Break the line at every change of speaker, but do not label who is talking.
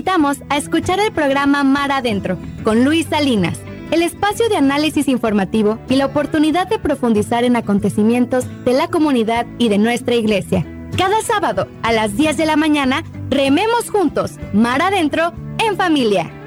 invitamos a escuchar el programa Mar Adentro con Luis Salinas, el espacio de análisis informativo y la oportunidad de profundizar en acontecimientos de la comunidad y de nuestra iglesia. Cada sábado a las 10 de la mañana, rememos juntos, Mar Adentro, en familia.